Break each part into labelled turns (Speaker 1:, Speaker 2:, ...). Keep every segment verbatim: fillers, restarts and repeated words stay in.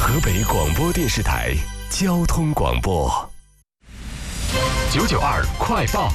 Speaker 1: 河北广播电视台交通广播九九二快报。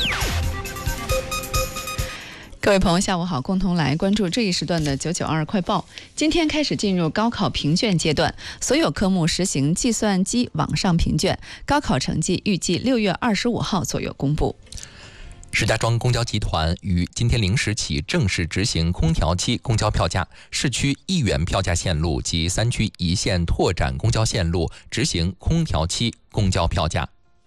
Speaker 2: 各位朋友下午好，共同来关注这一时段的九九二快报。今天开始进入高考评卷阶段，所有科目实行计算机网上评卷，高考成绩预计六月二十五号左右公布。
Speaker 3: 石家庄公交集团于今天零时起正式执行空调期公交票价，市区一元票价线路及三区一线拓展公交线路执行空调期公交票价。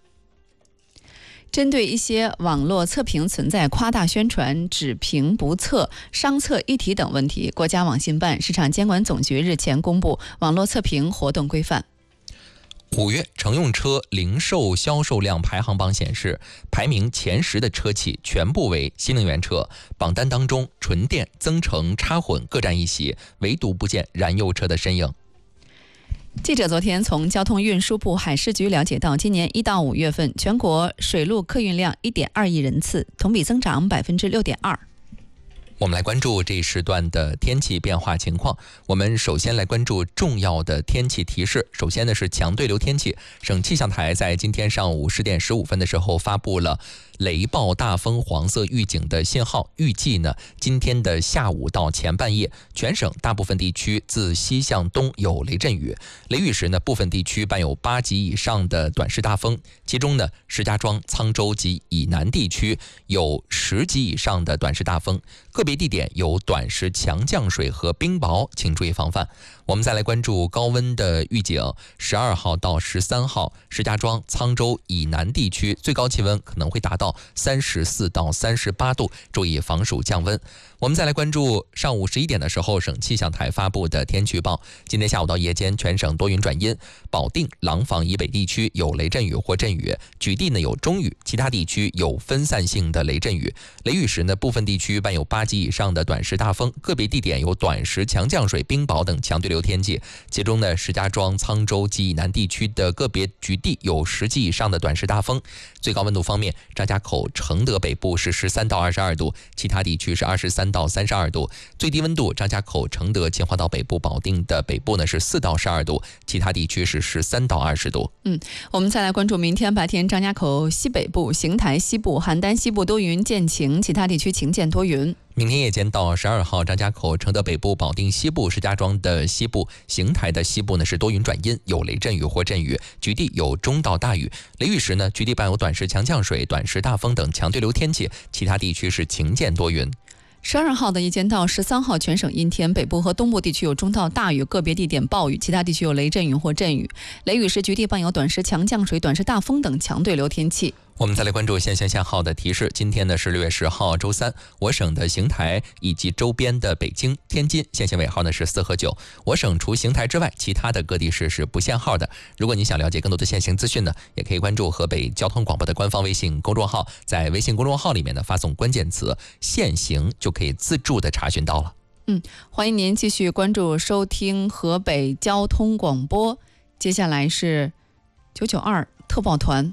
Speaker 2: 针对一些网络测评存在夸大宣传、只评不测、商测一体等问题，国家网信办、市场监管总局日前公布网络测评活动规范。
Speaker 3: 五月乘用车零售销售量排行榜显示，排名前十的车企全部为新能源车，榜单当中纯电、增程、插混各占一席，唯独不见燃油车的身影。
Speaker 2: 记者昨天从交通运输部海事局了解到，今年一到五月份全国水陆客运量 一点二亿人次，同比增长 百分之六点二。
Speaker 3: 我们来关注这一时段的天气变化情况。我们首先来关注重要的天气提示。首先呢是强对流天气，省气象台在今天上午十点十五分的时候发布了雷暴大风黄色预警的信号，预计呢今天的下午到前半夜，全省大部分地区自西向东有雷阵雨，雷雨时呢部分地区伴有八级以上的短时大风，其中呢石家庄、沧州及以南地区有十级以上的短时大风，个别地点有短时强降水和冰雹，请注意防范。我们再来关注高温的预警，十二号到十三号，石家庄、沧州以南地区最高气温可能会达到三十四到三十八度，注意防暑降温。我们再来关注上午十一点的时候，省气象台发布的天气预报。今天下午到夜间，全省多云转阴，保定、廊坊以北地区有雷阵雨或阵雨，举地呢有中雨，其他地区有分散性的雷阵雨。雷雨时呢，部分地区伴有八级以上的短时大风，个别地点有短时强降水、冰雹等强对流天气。其中呢，石家庄、沧州及以南地区的个别局地有十级以上的短时大风。最高温度方面，张家口、承德北部是十三到二十二度，其他地区是二十三到三十二度。最低温度，张家口、承德、秦皇岛北部、保定的北部呢是四到十二度，其他地区是十三到二十度。
Speaker 2: 嗯，我们再来关注明天白天，张家口西北部、邢台西部、邯郸西部多云见晴，其他地区晴见多云。
Speaker 3: 明天夜间到十二号，张家口、承德北部、保定西部、石家庄的西部、邢台的西部呢是多云转阴，有雷阵雨或阵雨，局地有中到大雨。雷雨时呢，局地伴有短时强降水、短时大风等强对流天气，其他地区是晴见多云。
Speaker 2: 十二号的夜间到十三号，全省阴天，北部和东部地区有中到大雨，个别地点暴雨，其他地区有雷阵雨或阵雨。雷雨时局地伴有短时强降水、短时大风等强对流天气。
Speaker 3: 我们再来关注现象限号的提示。今天呢是六月十号周三，我省的邢台以及周边的北京、天津现限尾号呢是四和九。我省除邢台之外，其他的各地市是不限号的。如果你想了解更多的现行资讯呢，也可以关注河北交通广播的官方微信公众号，在微信公众号里面呢发送关键词现行，就可以自助的查询到了。
Speaker 2: 嗯，欢迎您继续关注收听河北交通广播。接下来是九九二特报团。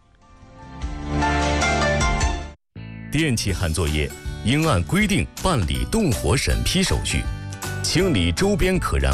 Speaker 1: 电气焊作业应按规定办理动火审批手续，清理周边可燃